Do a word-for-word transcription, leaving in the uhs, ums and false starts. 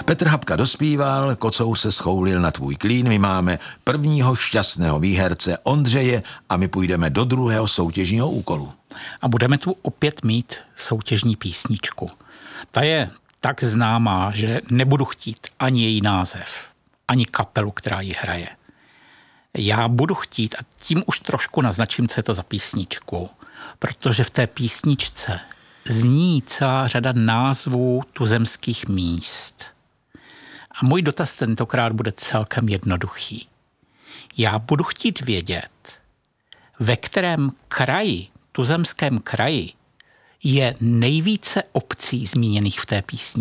Petr Habka dospíval, Kocou se schoulil na tvůj klín, my máme prvního šťastného výherce Ondřeje a my půjdeme do druhého soutěžního úkolu. A budeme tu opět mít soutěžní písničku. Ta je tak známá, že nebudu chtít ani její název, ani kapelu, která ji hraje. Já budu chtít, a tím už trošku naznačím, co je to za písničku, protože v té písničce zní celá řada názvů tuzemských míst. A můj dotaz tentokrát bude celkem jednoduchý. Já budu chtít vědět, ve kterém kraji, tuzemském kraji, je nejvíce obcí zmíněných v té písni.